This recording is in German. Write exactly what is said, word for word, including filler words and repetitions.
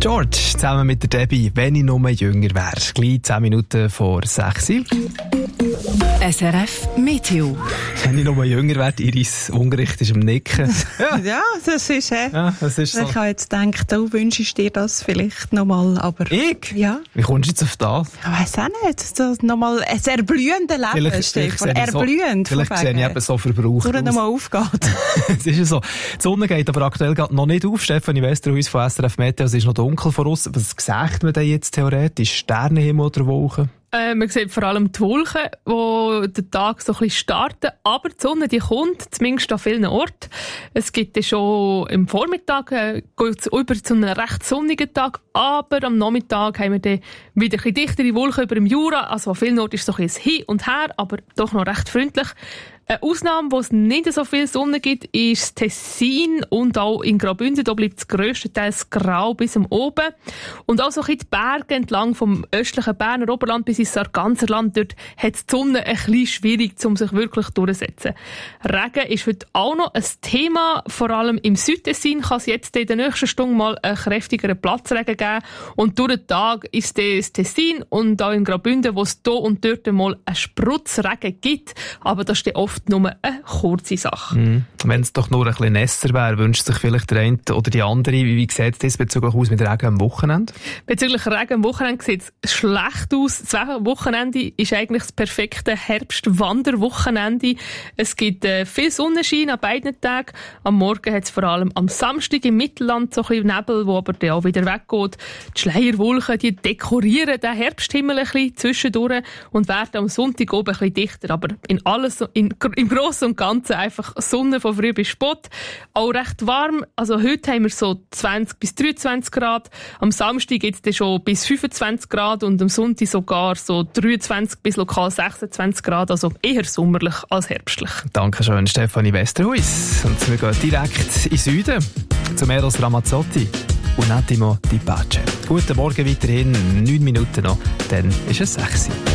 George, zusammen mit der Debbie, wenn ich nur jünger wäre. Gleich zehn Minuten vor sechs. S R F Meteo. Wenn ich nur jünger wäre, Iris Ungerecht ist am Nicken. Ja, ja das ist äh, ja, das ist so. Ich habe jetzt gedacht, du wünschst dir das vielleicht nochmal, aber... Ich? Ja. Wie kommst du jetzt auf das? Ich weiss auch nicht. Das nochmal ein erblühendes Leben, Vielleicht, Stefan. vielleicht Erblühend. So, vielleicht sehe ich eben so verbraucht aus. nochmal aufgeht. Es ist ja so. Die Sonne geht aber aktuell noch nicht auf. Stefanie Westerhuis von S R F Meteo, es ist noch dunkel vor uns. Was sagt man denn jetzt theoretisch? Sternenhimmel oder Wolken? Äh, man sieht vor allem die Wolken, die den Tag so ein bisschen starten. Aber die Sonne, die kommt, zumindest an vielen Orten. Es gibt ja schon im Vormittag, äh, geht es über zu einem recht sonnigen Tag. Aber am Nachmittag haben wir dann wieder ein bisschen dichtere Wolken über dem Jura. Also an vielen Orten ist es so ein bisschen Hin und Her, aber doch noch recht freundlich. Eine Ausnahme, wo es nicht so viel Sonne gibt, ist Tessin und auch in Graubünden. Da bleibt es grösstenteils grau bis am Oben. Und auch so ein bisschen die Berge entlang vom östlichen Berner Oberland bis ins Sarganserland. Dort hat die Sonne ein bisschen schwierig, um sich wirklich durchzusetzen. Regen ist heute auch noch ein Thema. Vor allem im Südtessin kann es jetzt in der nächsten Stunde mal einen kräftigeren Platzregen geben. Und durch den Tag ist das Tessin und auch in Graubünden, wo es hier und dort mal einen Spritzregen gibt. Aber das ist oft nur eine kurze Sache. Mm. Wenn es doch nur ein bisschen nässer wäre, wünscht sich vielleicht der eine oder die andere. Wie, wie sieht es diesbezüglich aus mit Regen am Wochenende? Bezüglich Regen am Wochenende sieht es schlecht aus. Das Wochenende ist eigentlich das perfekte Herbst-Wanderwochenende. Es gibt äh, viel Sonnenschein an beiden Tagen. Am Morgen hat es vor allem am Samstag im Mittelland so ein bisschen Nebel, wo aber dann auch wieder weggeht. Die Schleierwolken, die dekorieren den Herbsthimmel ein bisschen zwischendurch und werden am Sonntag oben ein bisschen dichter. Aber in alles, in im Grossen und Ganzen einfach Sonne von früh bis spät. Auch recht warm. Also heute haben wir so zwanzig bis dreiundzwanzig Grad. Am Samstag geht es schon bis fünfundzwanzig Grad und am Sonntag sogar so dreiundzwanzig bis lokal sechsundzwanzig Grad. Also eher sommerlich als herbstlich. Dankeschön, Stefanie Westerhuis. Und wir gehen direkt in den Süden zu Eros Ramazzotti und Attimo Di Pace. Guten Morgen weiterhin. Neun Minuten noch, dann ist es sechs.